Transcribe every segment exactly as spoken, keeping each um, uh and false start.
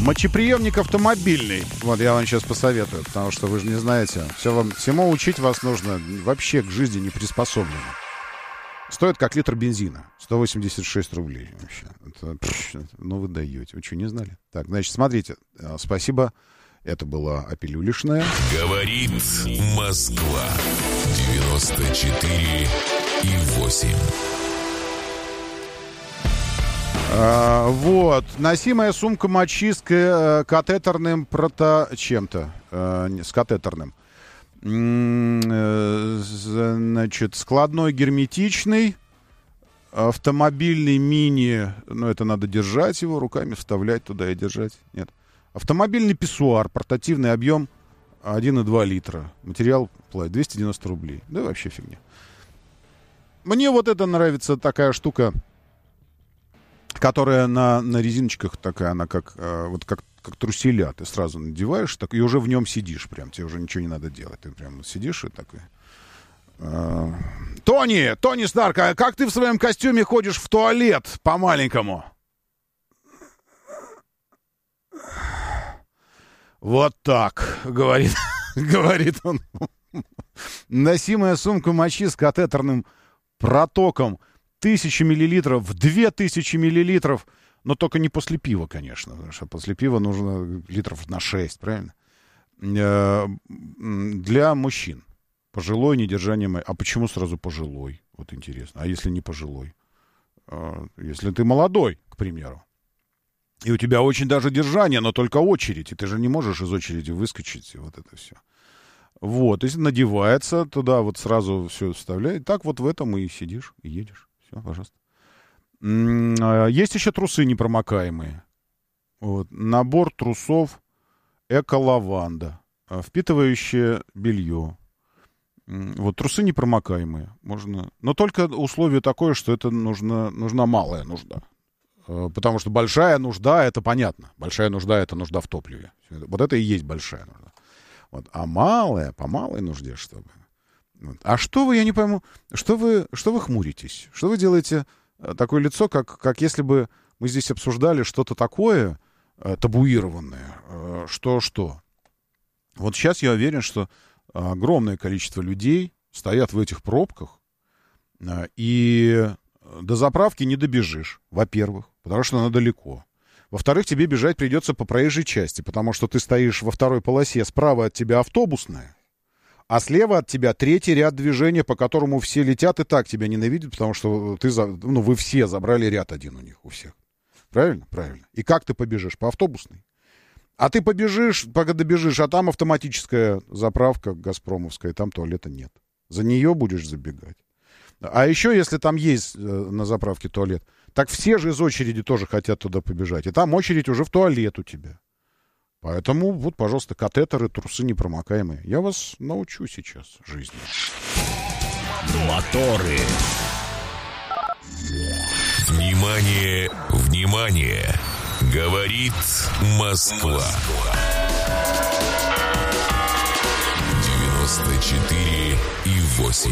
Мочеприемник автомобильный. Вот я вам сейчас посоветую, потому что вы же не знаете. Все вам, всему учить вас нужно вообще к жизни не приспособлено. Стоит как литр бензина. сто восемьдесят шесть рублей вообще. Это, пш, ну вы даете. Вы что, не знали? Так, значит, смотрите. Спасибо. Это была Опилюлишная. Говорит Москва. девяносто четыре и восемь. А, вот. Носимая сумка мочи с к- катетерным прото... чем-то. А, с катетерным. Значит, складной герметичный, автомобильный мини, ну, это надо держать его, руками вставлять туда и держать. Нет. Автомобильный писсуар, портативный, объем один и два литра. Материал двести девяносто рублей. Да вообще фигня. Мне вот это нравится, такая штука, которая на, на резиночках такая, она как, э, вот как, как труселя. Ты сразу надеваешь так, и уже в нем сидишь прям. Тебе уже ничего не надо делать. Ты прям сидишь и такой... Э, Тони! Тони Старк, а как ты в своем костюме ходишь в туалет по-маленькому? Вот так, говорит, говорит он. Носимая сумка мочи с катетерным протоком. Тысяча миллилитров в две тысячи миллилитров. Но только не после пива, конечно. Потому что после пива нужно литров на шесть, правильно? Для мужчин. Пожилой, недержание... А почему сразу пожилой? Вот интересно. А если не пожилой? Если ты молодой, к примеру. И у тебя очень даже держание, но только очередь. И ты же не можешь из очереди выскочить. И вот это все. Вот. Если надевается, туда вот сразу все вставляет. Так вот в этом и сидишь, и едешь. Все, пожалуйста. Есть еще трусы непромокаемые. Вот. Набор трусов эко-лаванда. Впитывающее белье. Вот трусы непромокаемые. Можно... Но только условие такое, что это нужно, нужна малая нужда. Потому что большая нужда, это понятно. Большая нужда — это нужда в топливе. Вот это и есть большая нужда. Вот. А малая, по малой нужде, чтобы... Вот. А что вы, я не пойму, что вы, что вы хмуритесь? Что вы делаете такое лицо, как, как если бы мы здесь обсуждали что-то такое э, табуированное? Э, что-что? Вот сейчас я уверен, что огромное количество людей стоят в этих пробках, э, и до заправки не добежишь, во-первых, потому что она далеко. Во-вторых, тебе бежать придется по проезжей части, потому что ты стоишь во второй полосе, справа от тебя автобусная, а слева от тебя третий ряд движения, по которому все летят и так тебя ненавидят, потому что ты, ну, вы все забрали ряд один у них, у всех. Правильно? Правильно. И как ты побежишь? По автобусной. А ты побежишь, пока добежишь, а там автоматическая заправка газпромовская, там туалета нет. За нее будешь забегать. А еще, если там есть э, на заправке туалет, так все же из очереди тоже хотят туда побежать. И там очередь уже в туалет у тебя. Поэтому, вот, пожалуйста, катетеры, трусы непромокаемые. Я вас научу сейчас жизни. Моторы. Внимание, внимание. Говорит Москва. девяносто четыре и восемь.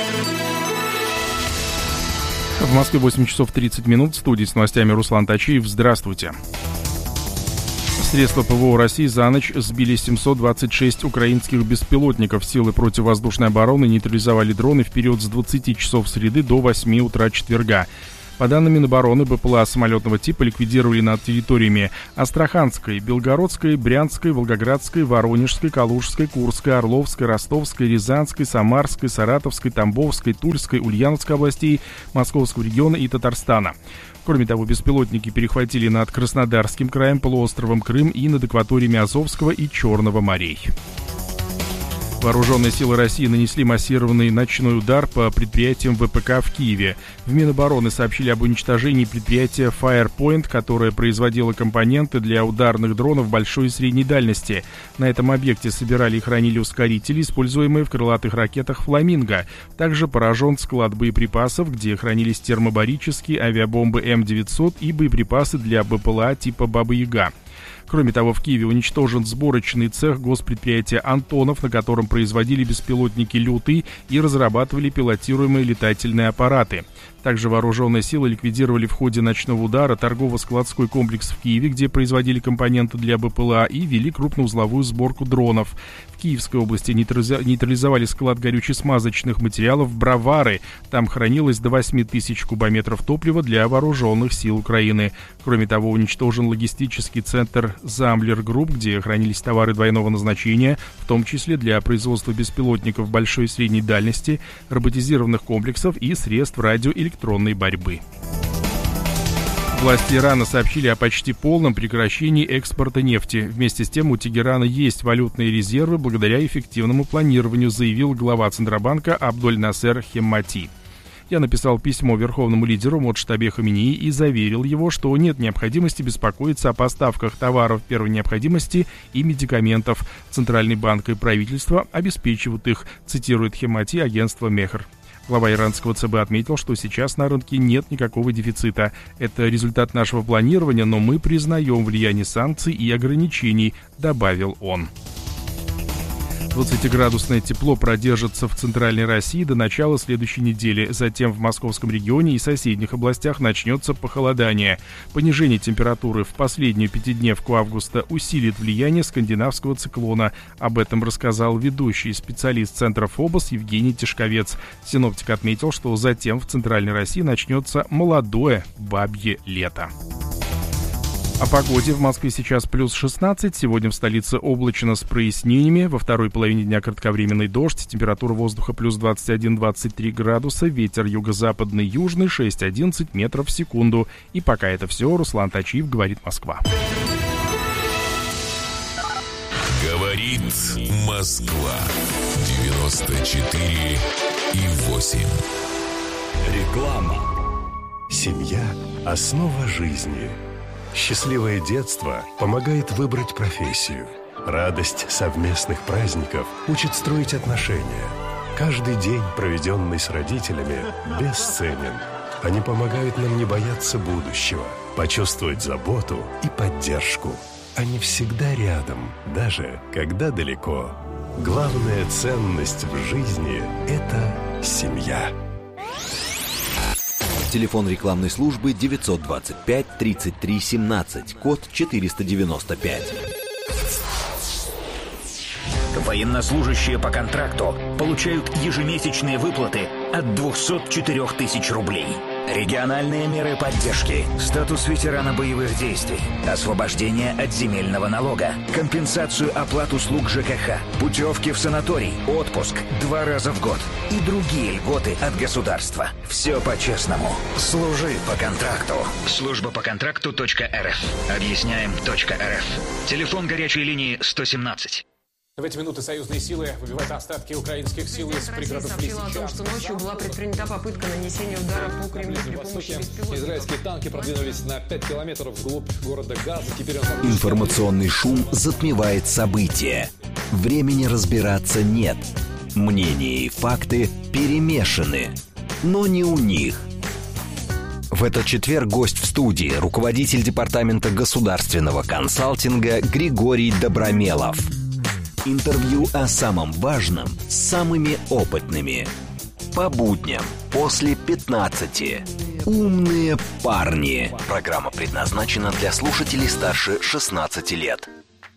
В Москве восемь часов тридцать минут. В студии с новостями Руслан Тачиев. Здравствуйте. Средства ПВО России за ночь сбили семьсот двадцать шесть украинских беспилотников. Силы противовоздушной обороны нейтрализовали дроны в период с двадцати часов среды до восьми утра четверга. По данным Минобороны, БПЛА самолетного типа ликвидировали над территориями Астраханской, Белгородской, Брянской, Волгоградской, Воронежской, Калужской, Курской, Орловской, Ростовской, Рязанской, Самарской, Саратовской, Тамбовской, Тульской, Ульяновской областей, Московского региона и Татарстана. Кроме того, беспилотники перехватили над Краснодарским краем, полуостровом Крым и над акваториями Азовского и Черного морей. Вооруженные силы России нанесли массированный ночной удар по предприятиям ВПК в Киеве. В Минобороны сообщили об уничтожении предприятия Firepoint, которое производило компоненты для ударных дронов большой и средней дальности. На этом объекте собирали и хранили ускорители, используемые в крылатых ракетах «Фламинго». Также поражен склад боеприпасов, где хранились термобарические авиабомбы М девятьсот и боеприпасы для БПЛА типа «Баба-Яга». Кроме того, в Киеве уничтожен сборочный цех госпредприятия «Антонов», на котором производили беспилотники «Лютый» и разрабатывали пилотируемые летательные аппараты. Также вооруженные силы ликвидировали в ходе ночного удара торгово-складской комплекс в Киеве, где производили компоненты для БПЛА, и вели крупноузловую сборку дронов. В Киевской области нейтрализовали склад горюче-смазочных материалов «Бровары». Там хранилось до восемь тысяч кубометров топлива для вооруженных сил Украины. Кроме того, уничтожен логистический центр «Замблер Групп», где хранились товары двойного назначения, в том числе для производства беспилотников большой и средней дальности, роботизированных комплексов и средств радиоэлектронной борьбы. Власти Ирана сообщили о почти полном прекращении экспорта нефти. Вместе с тем у Тегерана есть валютные резервы благодаря эффективному планированию, заявил глава Центробанка Абдоль-Насер Хеммати. Я написал письмо верховному лидеру Моджтабе Хаминеи и заверил его, что нет необходимости беспокоиться о поставках товаров первой необходимости и медикаментов. Центральный банк и правительство обеспечивают их, цитирует Хеммати агентство Мехр. Глава иранского ЦБ отметил, что сейчас на рынке нет никакого дефицита. Это результат нашего планирования, но мы признаем влияние санкций и ограничений, добавил он. двадцатиградусное тепло продержится в центральной России до начала следующей недели. Затем в московском регионе и соседних областях начнется похолодание. Понижение температуры в последнюю пятидневку августа усилит влияние скандинавского циклона. Об этом рассказал ведущий специалист Центра ФОБОС Евгений Тишковец. Синоптик отметил, что затем в центральной России начнется молодое бабье лето. О погоде. В Москве сейчас плюс шестнадцать. Сегодня в столице облачно с прояснениями. Во второй половине дня кратковременный дождь. Температура воздуха плюс двадцать один - двадцать три градуса. Ветер юго-западный, южный шесть - одиннадцать метров в секунду. И пока это все. Руслан Тачиев, говорит Москва. Говорит Москва. девяносто четыре и восемь. Реклама. Семья – основа жизни. Счастливое детство помогает выбрать профессию. Радость совместных праздников учит строить отношения. Каждый день, проведенный с родителями, бесценен. Они помогают нам не бояться будущего, почувствовать заботу и поддержку. Они всегда рядом, даже когда далеко. Главная ценность в жизни – это семья. Телефон рекламной службы девятьсот двадцать пять тридцать три семнадцать, код четыреста девяносто пять. Военнослужащие по контракту получают ежемесячные выплаты от двухсот четырёх тысяч рублей. Региональные меры поддержки, статус ветерана боевых действий, освобождение от земельного налога, компенсацию оплат услуг ЖКХ, путевки в санаторий, отпуск два раза в год и другие льготы от государства. Все по-честному. Служи по контракту. Служба по контракту .рф. Объясняем .рф. Телефон горячей линии сто семнадцать. В эти минуты союзные силы выбивают остатки украинских сил из пригородов Лисичанска. Россия сообщила о том, что ночью была предпринята попытка нанесения удара по Кремлю при помощи беспилотников. Израильские танки продвинулись на пять километров вглубь города Газа. Теперь он... Информационный шум затмевает события. Времени разбираться нет. Мнения и факты перемешаны. Но не у них. В этот четверг гость в студии, руководитель департамента государственного консалтинга Григорий Добромелов. Интервью о самом важном с самыми опытными. По будням после пятнадцати. Умные парни. Программа предназначена для слушателей старше шестнадцати лет.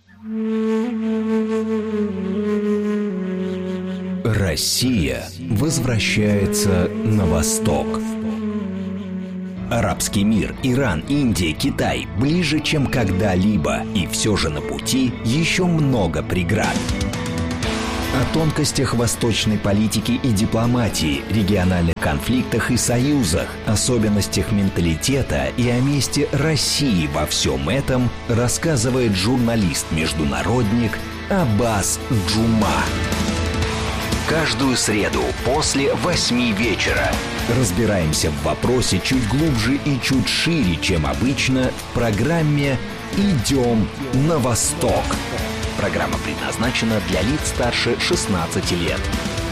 Россия возвращается на восток. Арабский мир, Иран, Индия, Китай ближе, чем когда-либо, и все же на пути еще много преград. О тонкостях восточной политики и дипломатии, региональных конфликтах и союзах, особенностях менталитета и о месте России во всем этом рассказывает журналист-международник Аббас Джума. Каждую среду после восьми вечера разбираемся в вопросе чуть глубже и чуть шире, чем обычно, в программе «Идем на восток». Программа предназначена для лиц старше шестнадцати лет.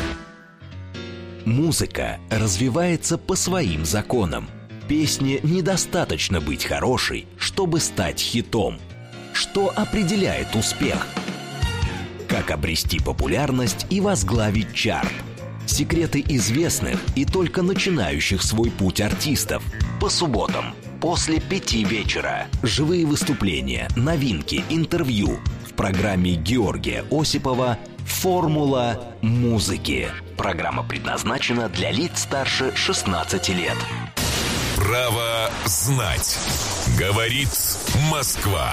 Музыка развивается по своим законам. Песне недостаточно быть хорошей, чтобы стать хитом. Что определяет успех? Как обрести популярность и возглавить чарт? Секреты известных и только начинающих свой путь артистов. По субботам после пяти вечера. Живые выступления, новинки, интервью. В программе Георгия Осипова «Формула музыки». Программа предназначена для лиц старше шестнадцати лет. Право знать. Говорит Москва.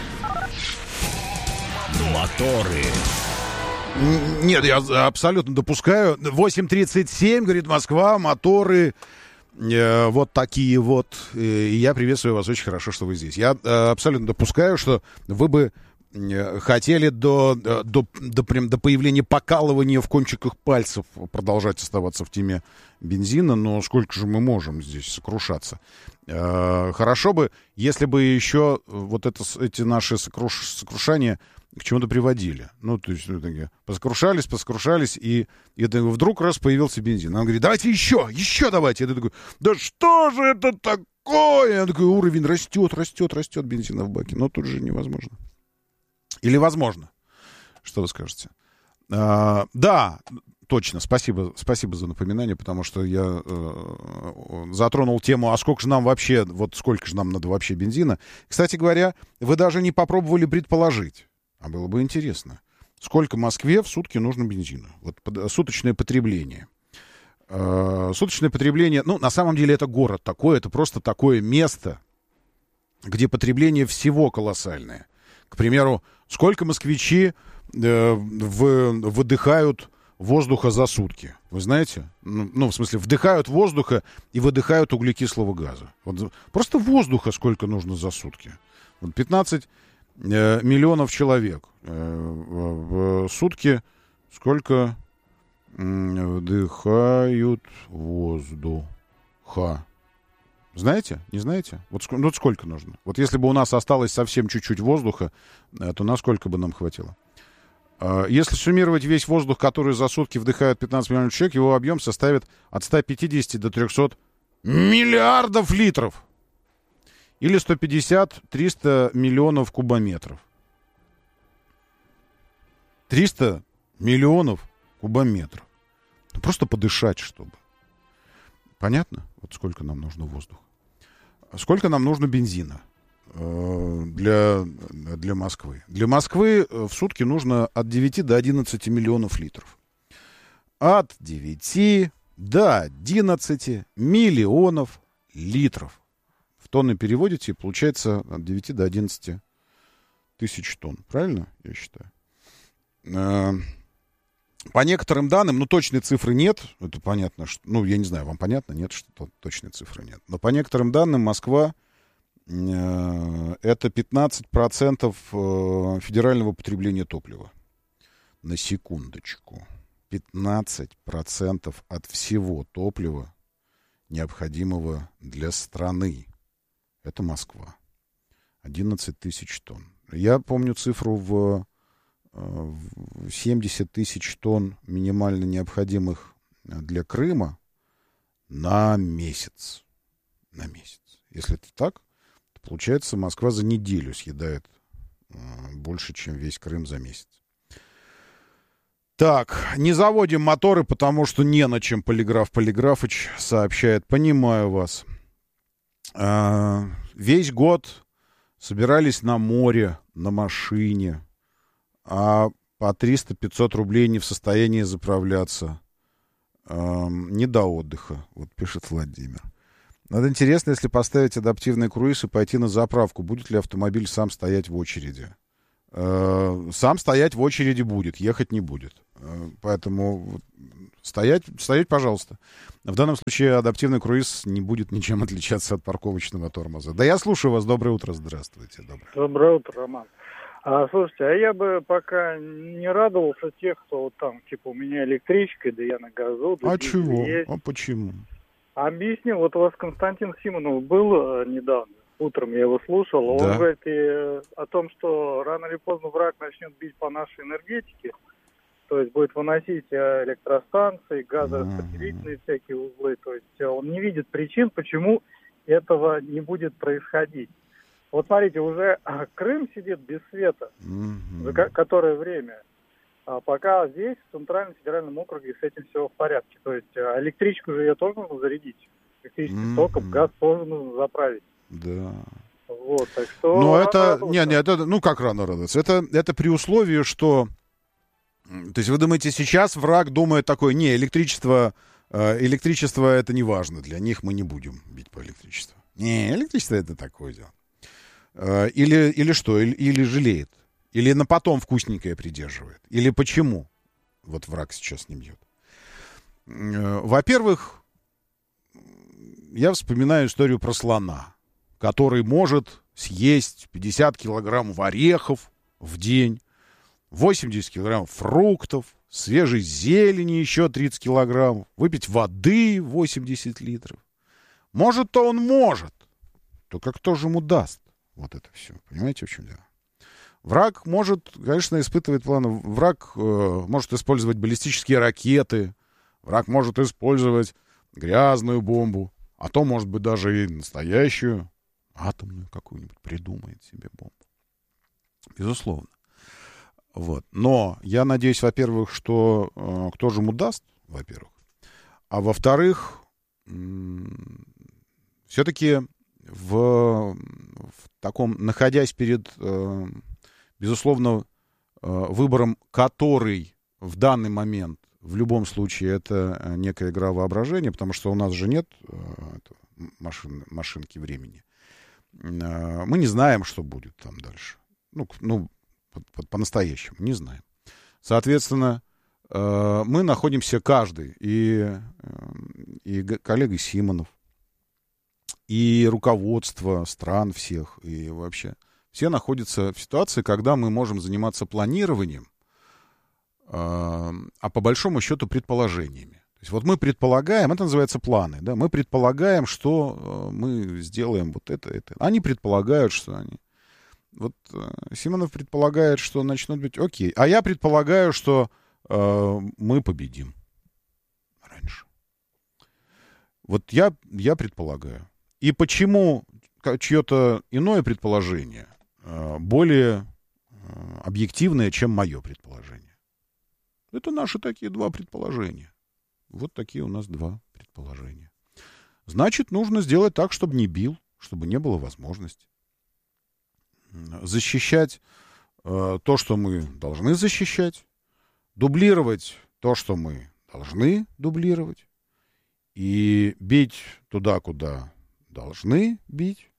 Моторы. Нет, я абсолютно допускаю. восемь тридцать семь, говорит Москва, моторы э, вот такие вот. И я приветствую вас, очень хорошо, что вы здесь. Я э, абсолютно допускаю, что вы бы э, хотели до, до, до, прям, до появления покалывания в кончиках пальцев продолжать оставаться в теме бензина, но сколько же мы можем здесь сокрушаться? Э, хорошо бы, если бы еще вот это, эти наши сокруш, сокрушания к чему-то приводили. Ну, то есть, ну, такие, посокрушались, посокрушались, и, и это, вдруг раз появился бензин. Он говорит, давайте еще, еще давайте. Я такой, да что же это такое? Я такой, уровень растет, растет, растет бензина в баке. Но тут же невозможно. Или возможно? Что вы скажете? А, да, точно, спасибо, спасибо за напоминание, потому что я э, затронул тему, а сколько же нам вообще, вот сколько же нам надо вообще бензина. Кстати говоря, вы даже не попробовали предположить. А было бы интересно, сколько Москве в сутки нужно бензина? Вот под, суточное потребление. Э, суточное потребление, ну, на самом деле это город такой, это просто такое место, где потребление всего колоссальное. К примеру, сколько москвичи э, в, выдыхают воздуха за сутки? Вы знаете? Ну, ну, в смысле, вдыхают воздуха и выдыхают углекислого газа. Вот, просто воздуха сколько нужно за сутки? Вот пятнадцать миллионов человек в сутки сколько вдыхают воздуха? Знаете? Не знаете? Вот, ну, вот сколько нужно? Вот если бы у нас осталось совсем чуть-чуть воздуха, то насколько бы нам хватило? Если суммировать весь воздух, который за сутки вдыхают пятнадцать миллионов человек, его объем составит от ста пятидесяти до трехсот миллиардов литров. Или сто пятьдесят - триста миллионов кубометров. триста миллионов кубометров. Ну, просто подышать, чтобы. Понятно? Вот сколько нам нужно воздуха. Сколько нам нужно бензина э, для, для Москвы? Для Москвы в сутки нужно от девяти до одиннадцати миллионов литров. От девяти до одиннадцати миллионов литров. В тонны переводите, и получается от девяти до одиннадцати тысяч тонн. Правильно, я считаю? По некоторым данным, ну, точной цифры нет. Это понятно, что, ну, я не знаю, вам понятно, нет, что точной цифры нет. Но по некоторым данным Москва э, это пятнадцать процентов федерального потребления топлива. На секундочку. пятнадцать процентов от всего топлива, необходимого для страны. Это Москва. одиннадцать тысяч тонн. Я помню цифру в семьдесят тысяч тонн минимально необходимых для Крыма на месяц. На месяц. Если это так, то получается, Москва за неделю съедает больше, чем весь Крым за месяц. Так, не заводим моторы, потому что не на чем, Полиграф Полиграфыч сообщает. Понимаю вас. А, весь год собирались на море, на машине, а по триста-пятьсот рублей не в состоянии заправляться. А, не до отдыха, вот пишет Владимир. Надо интересно, если поставить адаптивный круиз и пойти на заправку, будет ли автомобиль сам стоять в очереди? А, сам стоять в очереди будет, ехать не будет. А, поэтому стоять, стоять, пожалуйста. В данном случае адаптивный круиз не будет ничем отличаться от парковочного тормоза. Да, я слушаю вас. Доброе утро. Здравствуйте. Доброе, Доброе утро, Роман. А, слушайте, а я бы пока не радовался тех, кто вот там, типа, у меня электричка, да я на газу. Да а чего? Есть. А почему? Объясню. Вот у вас Константин Симонов был недавно. Утром я его слушал. Он да. говорит и, о том, что рано или поздно враг начнет бить по нашей энергетике. То есть будет выносить электростанции, газораспределительные mm-hmm. всякие узлы. То есть он не видит причин, почему этого не будет происходить. Вот смотрите, уже Крым сидит без света, mm-hmm. за которое время. А пока здесь, в Центральном федеральном округе, с этим все в порядке. То есть электричку же ее тоже нужно зарядить. Электрическим током, mm-hmm. газ тоже нужно заправить. Да. Вот, так что... Но это... Не, не, это... Ну, как рано радоваться? Это, это при условии, что... То есть вы думаете, сейчас враг думает такой, не, электричество... Электричество это не важно, для них мы не будем бить по электричеству. Не, электричество это такое дело. Или, или что, или, или жалеет, или на потом вкусненькое придерживает, или почему вот враг сейчас не бьет. Во-первых, я вспоминаю историю про слона, который может съесть пятьдесят килограммов орехов в день, восемьдесят килограммов фруктов, свежей зелени еще тридцать килограммов, выпить воды восемьдесят литров. Может-то он может, только кто же ему даст вот это все? Понимаете, в чем дело? Враг может, конечно, испытывать планы. Враг э, может использовать баллистические ракеты, враг может использовать грязную бомбу, а то, может быть, даже и настоящую атомную какую-нибудь придумает себе бомбу. Безусловно. Вот. Но я надеюсь, во-первых, что э, кто же ему даст, во-первых. А во-вторых, м- все-таки в, в таком, находясь перед, э, безусловно, э, выбором, который в данный момент, в любом случае, это некая игра воображения, потому что у нас же нет э, машин, машинки времени. Э, мы не знаем, что будет там дальше. Ну, ну по-настоящему, не знаем. Соответственно, э, мы находимся каждый, и, и коллега Симонов, и руководство стран всех, и вообще все находятся в ситуации, когда мы можем заниматься планированием, э, а по большому счету предположениями. То есть вот мы предполагаем, это называется планы, да, мы предполагаем, что мы сделаем вот это, это. Они предполагают, что они... Вот э, Симонов предполагает, что начнут быть окей. А я предполагаю, что э, мы победим раньше. Вот я, я предполагаю. И почему чье-то иное предположение э, более э, объективное, чем мое предположение? Это наши такие два предположения. Вот такие у нас два предположения. Значит, нужно сделать так, чтобы не бил, чтобы не было возможности. Защищать э, то, что мы должны защищать, дублировать то, что мы должны дублировать, и бить туда, куда должны бить,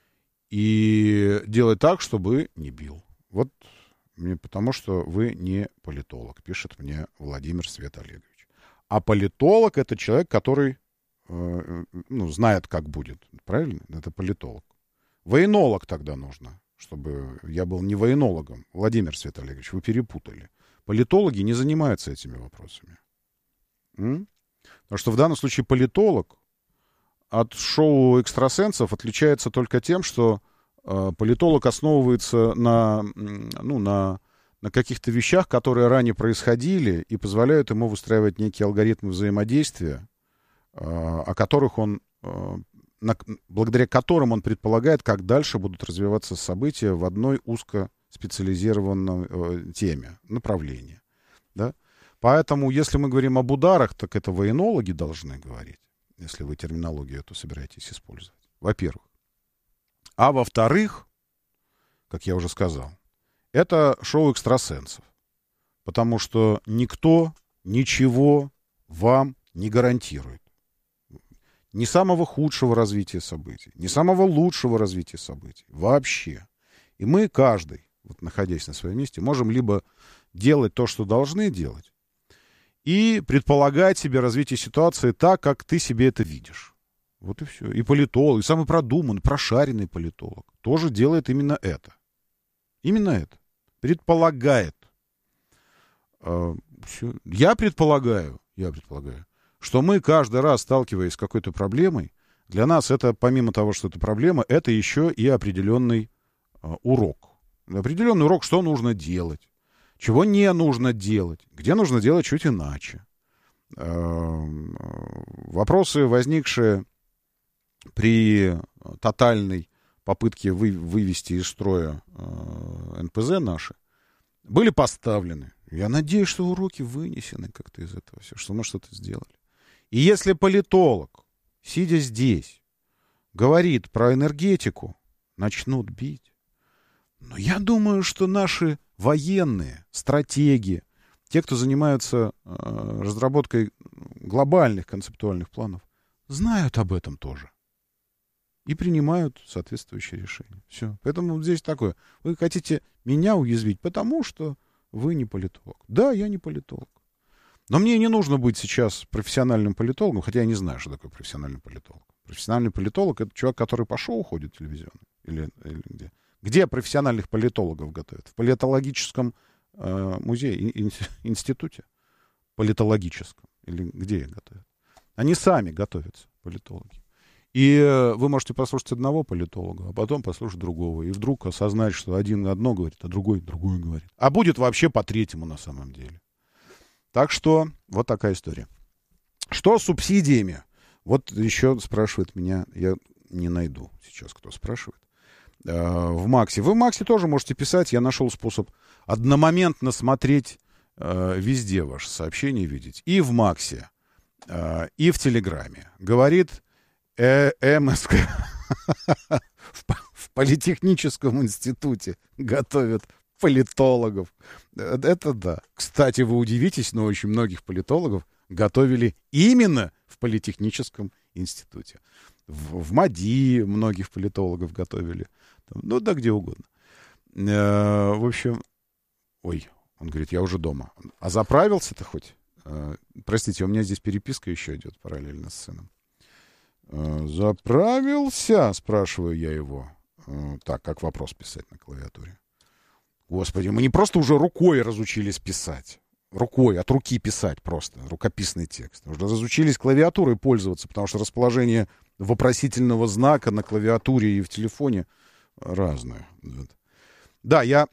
и делать так, чтобы не бил. Вот мне, потому что вы не политолог, пишет мне Владимир Свет Олегович. А политолог — это человек, который э, ну, знает, как будет. Правильно? Это политолог. Военолог тогда нужно. Чтобы я был не военологом. Владимир Свет Олегович, вы перепутали. Политологи не занимаются этими вопросами. М? Потому что в данном случае политолог от шоу экстрасенсов отличается только тем, что э, политолог основывается на, ну, на, на каких-то вещах, которые ранее происходили, и позволяют ему выстраивать некие алгоритмы взаимодействия, э, о которых он... Э, На, благодаря которым он предполагает, как дальше будут развиваться события в одной узкоспециализированной э, теме, направлении. Да? Поэтому, если мы говорим об ударах, так это военологи должны говорить, если вы терминологию эту собираетесь использовать, во-первых. А во-вторых, как я уже сказал, это шоу экстрасенсов. Потому что никто ничего вам не гарантирует. Ни самого худшего развития событий, ни самого лучшего развития событий. Вообще. И мы, каждый, вот находясь на своем месте, можем либо делать то, что должны делать, и предполагать себе развитие ситуации так, как ты себе это видишь. Вот и все. И политолог, и самый продуманный, прошаренный политолог тоже делает именно это. Именно это. Предполагает. А, все. Я предполагаю, я предполагаю, что мы каждый раз, сталкиваясь с какой-то проблемой, для нас это, помимо того, что это проблема, это еще и определенный э, урок. Определенный урок, что нужно делать, чего не нужно делать, где нужно делать чуть иначе. Э, вопросы, возникшие при тотальной попытке вы, вывести из строя э, эн пэ зэ наши, были поставлены. Я надеюсь, что уроки вынесены как-то из этого все, что мы что-то сделали. И если политолог, сидя здесь, говорит про энергетику, начнут бить. Но я думаю, что наши военные, стратеги, те, кто занимаются э, разработкой глобальных концептуальных планов, знают об этом тоже. И принимают соответствующие решения. Все. Поэтому вот здесь такое. Вы хотите меня уязвить, потому что вы не политолог. Да, я не политолог. Но мне не нужно быть сейчас профессиональным политологом, хотя я не знаю, что такое профессиональный политолог. Профессиональный политолог — это человек, который по шоу ходит телевизионным. Или, или где? Где профессиональных политологов готовят? В политологическом э, музее, ин, институте политологическом. Или где их готовят? Они сами готовятся, политологи. И э, вы можете послушать одного политолога, а потом послушать другого. И вдруг осознать, что один одно говорит, а другой другое говорит. А будет вообще по третьему на самом деле. Так что вот такая история. Что с субсидиями? Вот еще спрашивает меня, я не найду сейчас, кто спрашивает. Э, в Максе. Вы в Максе тоже можете писать. Я нашел способ одномоментно смотреть э, везде ваши сообщения, видеть. И в Максе, э, и в Телеграме. Говорит э, МСК. В Политехническом институте готовят политологов. Это да. Кстати, вы удивитесь, но очень многих политологов готовили именно в Политехническом институте. В, в МАДИ многих политологов готовили. Ну да, где угодно. Э, в общем, ой, он говорит, я уже дома. А заправился-то хоть? Э, простите, у меня здесь переписка еще идет параллельно с сыном. Э, заправился, спрашиваю я его. Э, так, как вопрос писать на клавиатуре? Господи, мы не просто уже рукой разучились писать. Рукой, от руки писать просто. Рукописный текст. Уже разучились клавиатурой пользоваться, потому что расположение вопросительного знака на клавиатуре и в телефоне разное. Да, я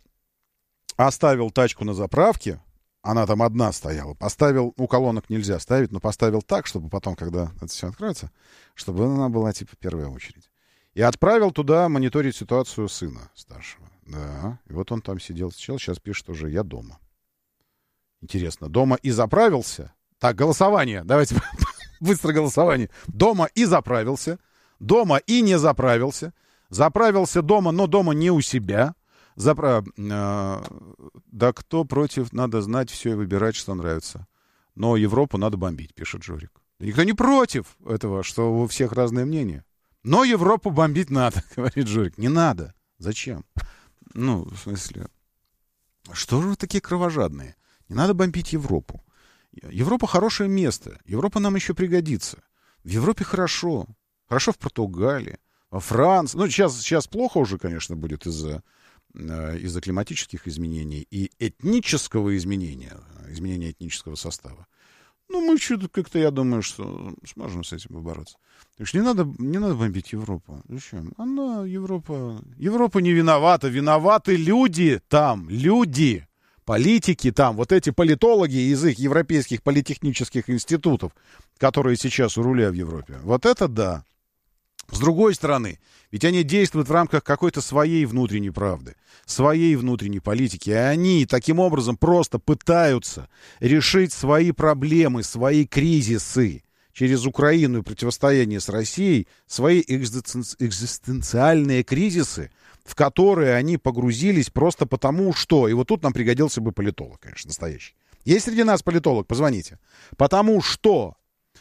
оставил тачку на заправке. Она там одна стояла. Поставил, ну, колонок нельзя ставить, но поставил так, чтобы потом, когда это все откроется, чтобы она была, типа, первая очередь. И отправил туда мониторить ситуацию сына старшего. Да, и вот он там сидел, сидел, сейчас пишет уже, я дома. Интересно, дома и заправился? Так, голосование, давайте быстро голосование. Дома и заправился, дома и не заправился, заправился дома, но дома не у себя. Запра... Э, да кто против, надо знать все и выбирать, что нравится. Но Европу надо бомбить, пишет Жорик. Никто не против этого, что у всех разное мнение. Но Европу бомбить надо, говорит Жорик. Не надо. Зачем? Ну, в смысле, что же вы такие кровожадные? Не надо бомбить Европу. Европа хорошее место. Европа нам еще пригодится. В Европе хорошо. Хорошо в Португалии, во Франции. Ну, сейчас, сейчас плохо уже, конечно, будет из-за, из-за климатических изменений и этнического изменения, изменения этнического состава. Ну, мы что-то как-то, я думаю, что сможем с этим побороться. Так что не надо, не надо бомбить Европу. Зачем? Она, Европа... Европа не виновата. Виноваты люди там. Люди. Политики там. Вот эти политологи из их европейских политехнических институтов, которые сейчас у руля в Европе. Вот это да. С другой стороны, ведь они действуют в рамках какой-то своей внутренней правды, своей внутренней политики. И они таким образом просто пытаются решить свои проблемы, свои кризисы через Украину и противостояние с Россией, свои экзистенци- экзистенциальные кризисы, в которые они погрузились просто потому, что... И вот тут нам пригодился бы политолог, конечно, настоящий. Есть среди нас политолог? Позвоните. Потому что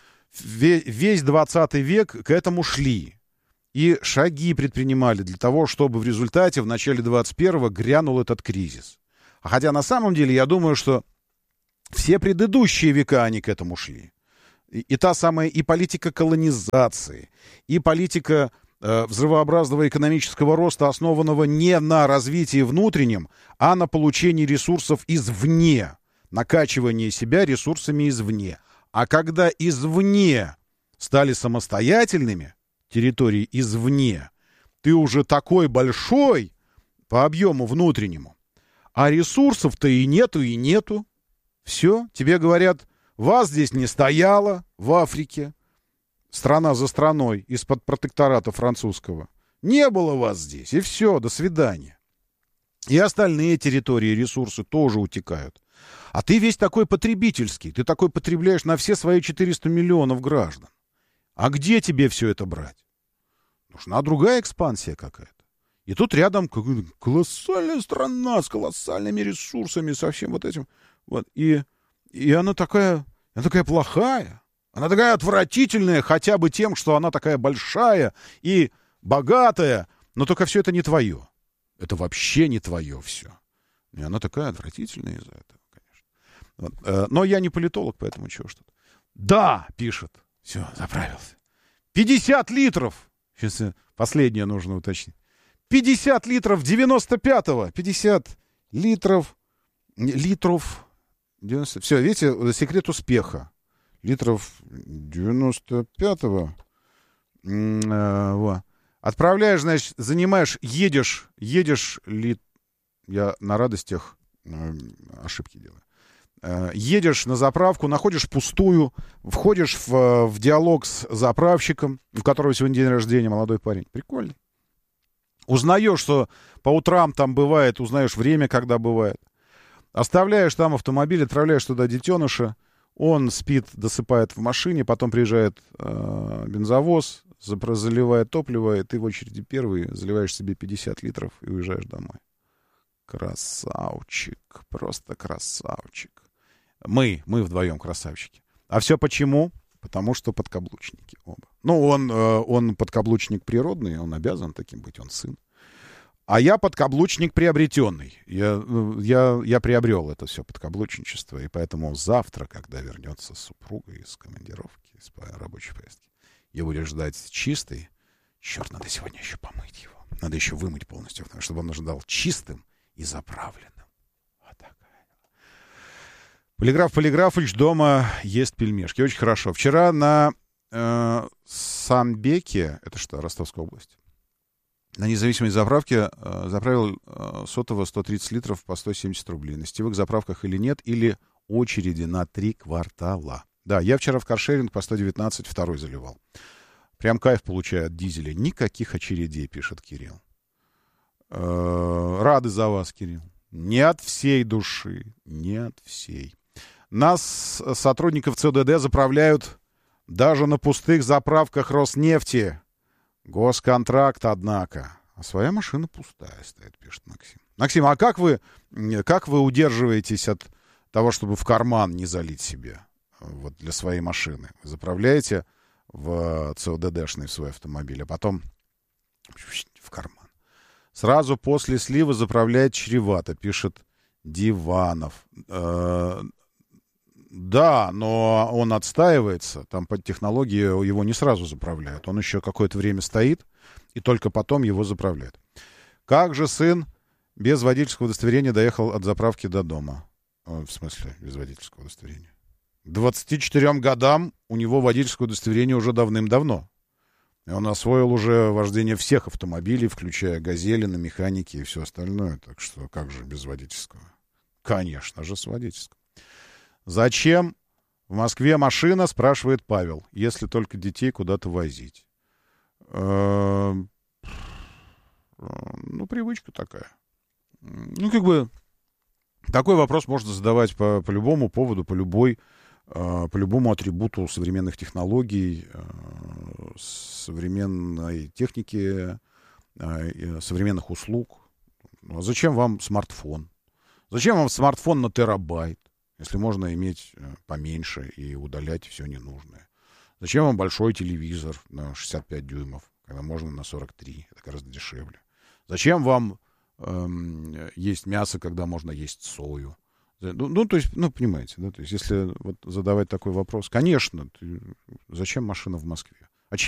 весь двадцатый век к этому шли. И шаги предпринимали для того, чтобы в результате в начале двадцать первого грянул этот кризис. А хотя на самом деле я думаю, что все предыдущие века они к этому шли. И, и та самая и политика колонизации, и политика э, взрывообразного экономического роста, основанного не на развитии внутреннем, а на получении ресурсов извне, накачивание себя ресурсами извне. А когда извне стали самостоятельными, территории извне, ты уже такой большой по объему внутреннему, а ресурсов-то и нету, и нету. Все, тебе говорят, вас здесь не стояло в Африке, страна за страной, из-под протектората французского. Не было вас здесь, и все, до свидания. И остальные территории, ресурсы тоже утекают. А ты весь такой потребительский. Ты такой потребляешь на все свои четыреста миллионов граждан. А где тебе все это брать? Нужна другая экспансия какая-то. И тут рядом колоссальная страна с колоссальными ресурсами, со всем вот этим. Вот. И, и она такая, она такая плохая. Она такая отвратительная хотя бы тем, что она такая большая и богатая. Но только все это не твое. Это вообще не твое все. И она такая отвратительная из-за этого, конечно. Вот. Но я не политолог, поэтому чего что-то. Да, пишет. Все, заправился. пятьдесят литров. Сейчас последнее нужно уточнить. пятьдесят литров девяносто пятого. пятьдесят литров. Литров. девяносто. Все, видите, секрет успеха. Литров девяносто пятого. Э, вот. Отправляешь, значит, занимаешь, едешь, едешь, ли... я на радостях э, ошибки делаю. Э, едешь на заправку, находишь пустую, входишь в, в диалог с заправщиком, у которого сегодня день рождения, молодой парень. Прикольный. Узнаешь, что по утрам там бывает, узнаешь время, когда бывает. Оставляешь там автомобиль, отправляешь туда детеныша, он спит, досыпает в машине, потом приезжает э, бензовоз, заливает топливо, и ты в очереди первый заливаешь себе пятьдесят литров и уезжаешь домой. Красавчик, просто красавчик. Мы, мы вдвоем красавчики. А все почему? Потому что подкаблучники оба. Ну, он, он подкаблучник природный, он обязан таким быть, он сын. А я подкаблучник приобретенный. Я, я, я приобрел это все подкаблучничество, и поэтому завтра, когда вернется супруга из командировки, из рабочей поездки, я буду ждать чистый. Черт, надо сегодня еще помыть его. Надо еще вымыть полностью, чтобы он ожидал чистым и заправленным. Вот такая. Полиграф Полиграфович дома ест пельмешки. Очень хорошо. Вчера на э, Самбеке, это что, Ростовская область, на независимой заправке э, заправил э, сотово сто тридцать литров по сто семьдесят рублей. На сетевых заправках или нет, или очереди на три квартала. Да, я вчера в каршеринг по сто девятнадцать второй заливал. Прям кайф получаю от дизеля. Никаких очередей, пишет Кирилл. Э-э, рады за вас, Кирилл. Не от всей души. Не от всей. Нас, сотрудников ЦОДД, заправляют даже на пустых заправках Роснефти. Госконтракт, однако. А своя машина пустая стоит, пишет Максим. Максим, а как вы, как вы удерживаетесь от того, чтобы в карман не залить себе? Вот для своей машины. Вы заправляете в ЦОДДшный в свой автомобиль, а потом в карман. Сразу после слива заправляет чревато, пишет Диванов. Э-э- да, но он отстаивается. Там под технологией его не сразу заправляют. Он еще какое-то время стоит, и только потом его заправляют. Как же сын без водительского удостоверения доехал от заправки до дома? В смысле, без водительского удостоверения? К двадцати четырем годам у него водительское удостоверение уже давным-давно. И он освоил уже вождение всех автомобилей, включая «Газели» на механике и все остальное. Так что как же без водительского? Конечно же, с водительского. Зачем в Москве машина, спрашивает Павел, если только детей куда-то возить? Ну, привычка такая. Ну, как бы, такой вопрос можно задавать по, по любому поводу, по любой, по любому атрибуту современных технологий, современной техники, современных услуг. А зачем вам смартфон? Зачем вам смартфон на терабайт, если можно иметь поменьше и удалять все ненужное? Зачем вам большой телевизор на шестьдесят пять дюймов, когда можно на сорок три? Это гораздо дешевле. Зачем вам эм, есть мясо, когда можно есть сою? Ну, ну то есть, ну, понимаете, да, то есть, если вот задавать такой вопрос, конечно, ты, зачем машина в Москве?